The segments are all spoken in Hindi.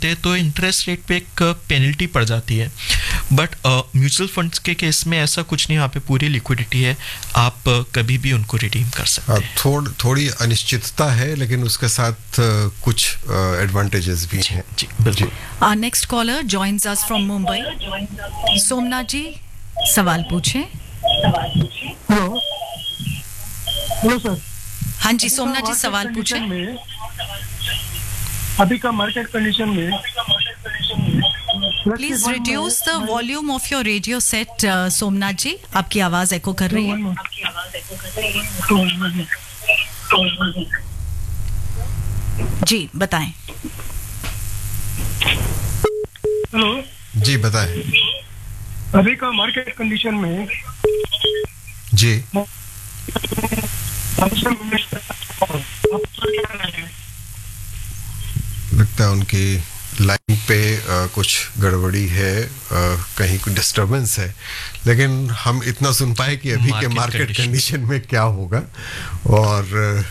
हैं तो इंटरेस्ट रेट पे एक पेनल्टी पड़ जाती है, बट म्यूचुअल फंड्स के केस में ऐसा कुछ नहीं, यहाँ पे पूरी लिक्विडिटी है, आप कभी भी उनको रिडीम कर सकते हैं। थोड़ी अनिश्चितता है, लेकिन उसके साथ कुछ एडवांटेजेस भी हैं। जी बिल्कुल। Our next caller joins us from Mumbai. Somnath जी, सवाल पूछें। Hello sir. हाँ जी सोमनाथ जी, सवाल पूछें। अभी का मार्केट कंडीशन में please reduce the volume of your radio set. Somnath जी, आपकी आवाज एको कर रही है। जी बताएं। हेलो जी बताएं। अभी का मार्केट कंडीशन में जी लगता है उनकी लाइन पे कुछ गड़बड़ी है, कहीं कोई डिस्टरबेंस है, लेकिन हम इतना सुन पाए कि अभी के मार्केट कंडीशन में क्या होगा। और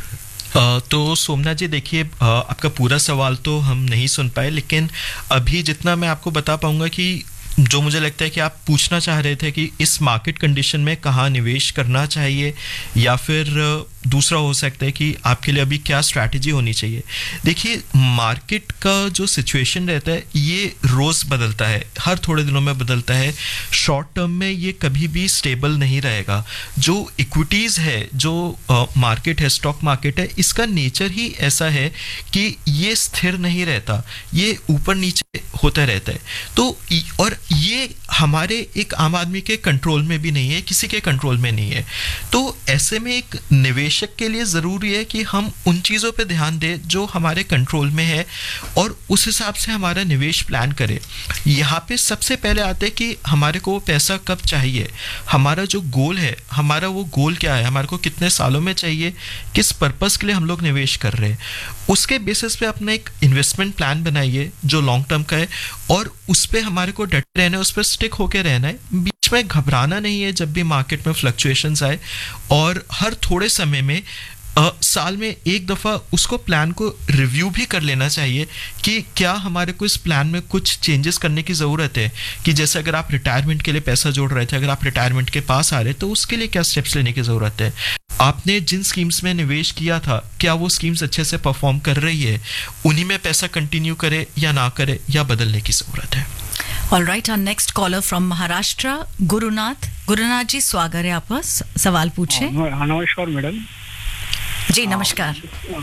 तो सोमनाथ जी देखिए, आपका पूरा सवाल तो हम नहीं सुन पाए, लेकिन अभी जितना मैं आपको बता पाऊंगा कि जो मुझे लगता है कि आप पूछना चाह रहे थे कि इस मार्केट कंडीशन में कहाँ निवेश करना चाहिए, या फिर दूसरा हो सकता है कि आपके लिए अभी क्या स्ट्रैटेजी होनी चाहिए। देखिए, मार्केट का जो सिचुएशन रहता है ये रोज़ बदलता है, हर थोड़े दिनों में बदलता है। शॉर्ट टर्म में ये कभी भी स्टेबल नहीं रहेगा। जो इक्विटीज़ है, जो मार्केट है, स्टॉक मार्केट है, इसका नेचर ही ऐसा है कि ये स्थिर नहीं रहता, ये ऊपर नीचे होता रहता है। तो और ये हमारे एक आम आदमी के कंट्रोल में भी नहीं है, किसी के कंट्रोल में नहीं है। तो ऐसे में एक निवेशक के लिए ज़रूरी है कि हम उन चीज़ों पे ध्यान दें जो हमारे कंट्रोल में है, और उस हिसाब से हमारा निवेश प्लान करें। यहाँ पे सबसे पहले आते हैं कि हमारे को पैसा कब चाहिए, हमारा जो गोल है, हमारा वो गोल क्या है, हमारे को कितने सालों में चाहिए, किस पर्पस के लिए हम लोग निवेश कर रहे हैं। उसके बेसिस पे अपना एक इन्वेस्टमेंट प्लान बनाइए जो लॉन्ग टर्म का है, और उस पर हमारे को डटे रहना है, उस पर स्टिक होके रहना है। बीच में घबराना नहीं है जब भी मार्केट में फ्लक्चुएशंस आए, और हर थोड़े समय में साल में एक दफ़ा उसको प्लान को रिव्यू भी कर लेना चाहिए कि क्या हमारे को इस प्लान में कुछ चेंजेस करने की ज़रूरत है। कि जैसे अगर आप रिटायरमेंट के लिए पैसा जोड़ रहे थे, अगर आप रिटायरमेंट के पास आ रहे तो उसके लिए क्या स्टेप्स लेने की ज़रूरत है। आपने जिन स्कीम्स में निवेश किया था, क्या वो स्कीम्स अच्छे से परफॉर्म कर रही है, उन्हीं में पैसा कंटिन्यू करे या ना करे, या बदलने की ज़रूरत है। All right, our next caller from Maharashtra, Gurunath जी, स्वागत है आपका। सवाल पूछें। नमस्कार मैडम। जी नमस्कार।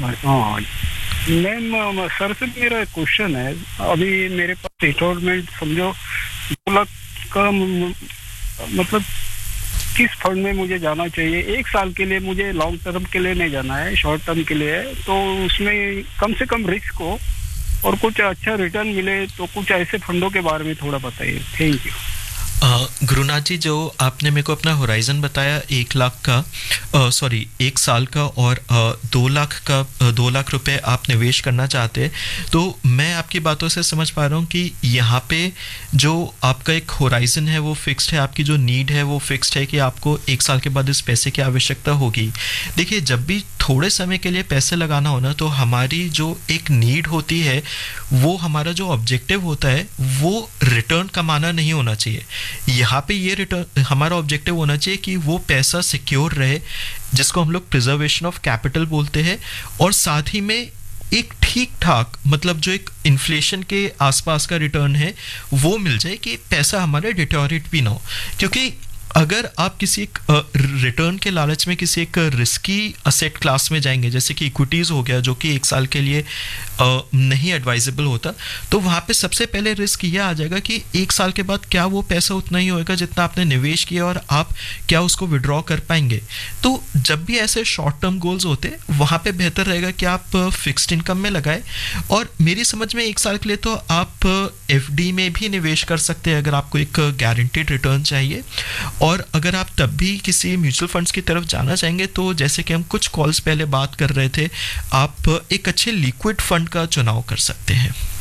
मैम, सर से मेरा क्वेश्चन है, अभी मेरे पास रिटायरमेंट समझो 2 लाख का, मतलब किस फंड में मुझे जाना चाहिए? 1 साल के लिए मुझे लॉन्ग टर्म के लिए नहीं जाना है, शॉर्ट टर्म के लिए, तो उसमें कम से कम रिस्क हो और कुछ अच्छा रिटर्न मिले, तो कुछ ऐसे फंडों के बारे में थोड़ा बताइए। Thank you. गुरुनाथ जी, जो आपने मेरे को अपना होराइजन बताया 1 लाख का, 1 साल का, और 2 लाख का, 2 लाख रुपए आप निवेश करना चाहते हैं, तो मैं आपकी बातों से समझ पा रहा हूँ कि यहाँ पे जो आपका एक होराइजन है वो फिक्स्ड है, आपकी जो नीड है वो फिक्स्ड है कि आपको 1 साल के बाद इस पैसे की आवश्यकता होगी। देखिए, जब भी थोड़े समय के लिए पैसे लगाना होना, तो हमारी जो एक नीड होती है, वो हमारा जो ऑब्जेक्टिव होता है वो रिटर्न कमाना नहीं होना चाहिए। यहाँ पे ये रिटर्न हमारा ऑब्जेक्टिव होना चाहिए कि वो पैसा सिक्योर रहे, जिसको हम लोग प्रिजर्वेशन ऑफ कैपिटल बोलते हैं, और साथ ही में एक ठीक ठाक, मतलब जो एक इन्फ्लेशन के आसपास का रिटर्न है वो मिल जाए, कि पैसा हमारा डिटोरेट भी ना हो। क्योंकि अगर आप किसी एक रिटर्न के लालच में किसी एक रिस्की असेट क्लास में जाएंगे, जैसे कि इक्विटीज़ हो गया, जो कि 1 साल के लिए नहीं एडवाइजेबल होता, तो वहाँ पे सबसे पहले रिस्क यह आ जाएगा कि 1 साल के बाद क्या वो पैसा उतना ही होएगा जितना आपने निवेश किया, और आप क्या उसको विड्रॉ कर पाएंगे। तो जब भी ऐसे शॉर्ट टर्म गोल्स होते, वहाँ पे बेहतर रहेगा कि आप फिक्स्ड इनकम में लगाए। और मेरी समझ में 1 साल के लिए तो आप FD में भी निवेश कर सकते हैं, अगर आपको एक गारंटीड रिटर्न चाहिए। और अगर आप तब भी किसी म्यूचुअल फंड्स की तरफ जाना चाहेंगे, तो जैसे कि हम कुछ कॉल्स पहले बात कर रहे थे, आप एक अच्छे लिक्विड फंड का चुनाव कर सकते हैं।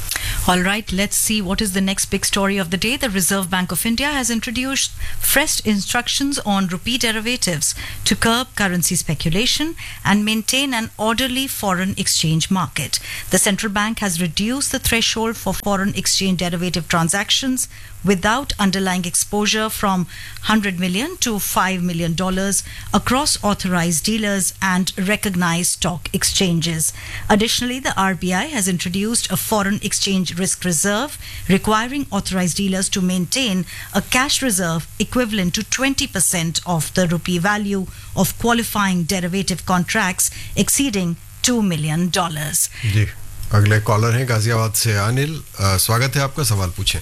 All right, let's see what is the next big story of the day. The Reserve Bank of India has introduced fresh instructions on rupee derivatives to curb currency speculation and maintain an orderly foreign exchange market. The central bank has reduced the threshold for foreign exchange derivative transactions without underlying exposure from $100 million to $5 million across authorized dealers and recognized stock exchanges. Additionally, the RBI has introduced a foreign exchange risk reserve requiring authorized dealers to maintain a cash reserve equivalent to 20% of the rupee value of qualifying derivative contracts exceeding $2 million. जी, अगले कॉलर हैं गाजियाबाद से अनिल। स्वागत है आपका, सवाल पूछें।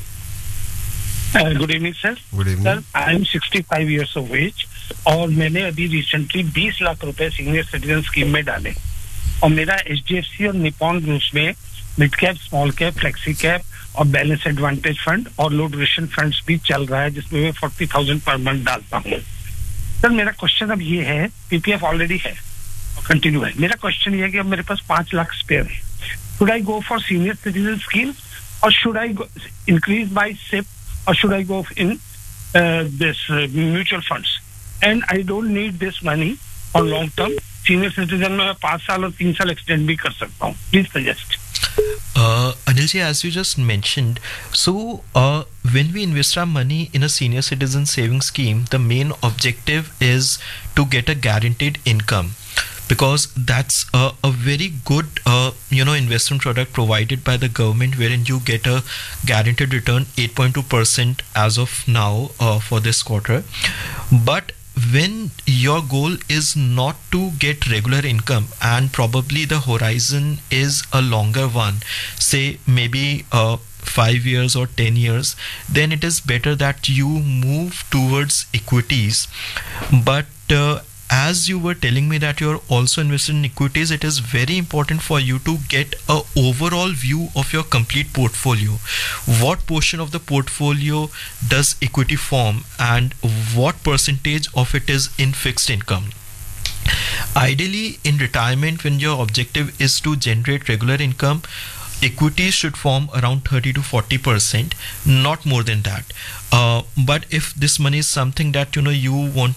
Good evening sir. Good evening sir, I am 65 years of as और मैंने अभी रिसेंटली 20 लाख रुपए सीनियर सिटीजन स्कीम में डाले और मेरा एचडीएफसी और निपॉन ग्रुप्स में mid cap, small cap, flexi cap और बैलेंस एडवांटेज फंड और लो ड्यूरेशन फंड्स भी चल रहा है जिसमें मैं 40,000 पर मंथ डालता हूँ। सर, मेरा क्वेश्चन अब ये है, पीपीएफ ऑलरेडी है और कंटिन्यू है। मेरा क्वेश्चन ये है कि अब मेरे पास 5 लाख स्पेयर है। Should I go for senior citizen scheme और should I increase by SIP or should I go in this mutual funds? And I don't need this money on long term. Senior citizen में मैं 5 साल और 3 साल extend भी कर सकता हूँ. Please suggest. Anil ji, as you just mentioned, so when we invest our money in a senior citizen savings scheme, the main objective is to get a guaranteed income. Because that's a very good investment product provided by the government, wherein you get a guaranteed return 8.2% as of now for this quarter. But when your goal is not to get regular income and probably the horizon is a longer one, say maybe 5 years or 10 years, then it is better that you move towards equities. But as you were telling me that you're also invested in equities, it is very important for you to get a overall view of your complete portfolio. What portion of the portfolio does equity form and what percentage of it is in fixed income? Ideally, in retirement, when your objective is to generate regular income, equities should form around 30 to 40%, not more than that. But if this money is something that you want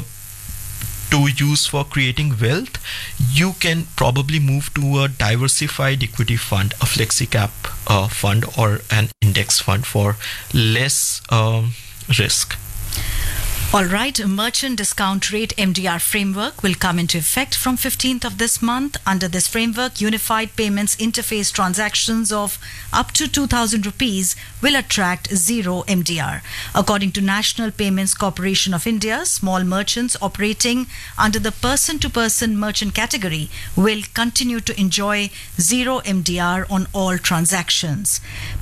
to use for creating wealth, you can probably move to a diversified equity fund, a flexi cap fund or an index fund for less risk. All right, merchant discount rate MDR framework will come into effect from 15th of this month. Under this framework, unified payments interface transactions of up to 2,000 rupees will attract zero MDR. According to National Payments Corporation of India, small merchants operating under the person-to-person merchant category will continue to enjoy zero MDR on all transactions.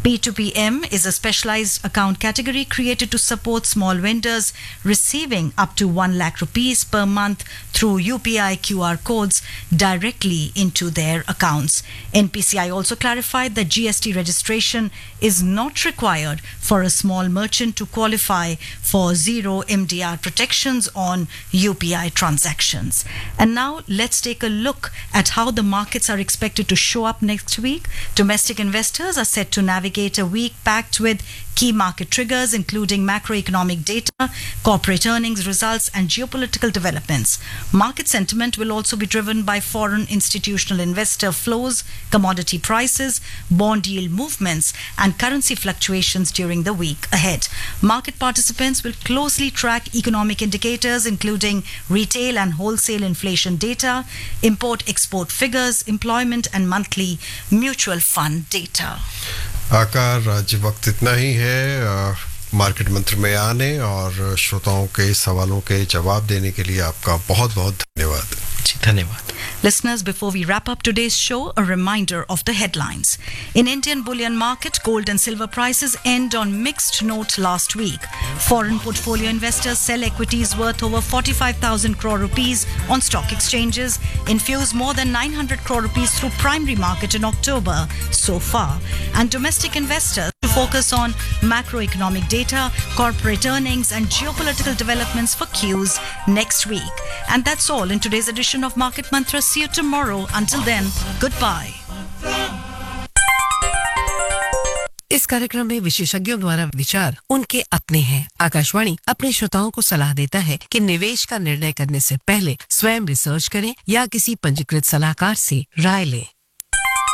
P2PM is a specialized account category created to support small vendors receiving up to 1 lakh rupees per month through UPI QR codes directly into their accounts. NPCI also clarified that GST registration is not required for a small merchant to qualify for zero MDR protections on UPI transactions. And now let's take a look at how the markets are expected to show up next week. Domestic investors are set to navigate a week packed with key market triggers, including macroeconomic data, corporate earnings results, and geopolitical developments. Market sentiment will also be driven by foreign institutional investor flows, commodity prices, bond yield movements, and currency fluctuations during the week ahead. Market participants will closely track economic indicators, including retail and wholesale inflation data, import-export figures, employment, and monthly mutual fund data. आकार, आज वक्त इतना ही है मार्केट मंत्र में आने और श्रोताओं के सवालों के जवाब देने के लिए आपका बहुत बहुत धन्यवाद। जी, धन्यवाद। Listeners, before we wrap up today's show, a reminder of the headlines. In Indian bullion market, gold and silver prices end on mixed note last week. Foreign portfolio investors sell equities worth over 45,000 crore rupees on stock exchanges, infuse more than 900 crore rupees through primary market in October so far. And domestic investors to focus on macroeconomic data, corporate earnings, and geopolitical developments for Qs next week. And that's all in today's edition of Market Mantra. See you tomorrow. Until then, goodbye. इस कार्यक्रम में विशेषज्ञों द्वारा विचार उनके अपने हैं। आकाशवाणी अपने श्रोताओं को सलाह देता है कि निवेश का निर्णय करने से पहले स्वयं रिसर्च करें या किसी पंजीकृत सलाहकार से राय लें।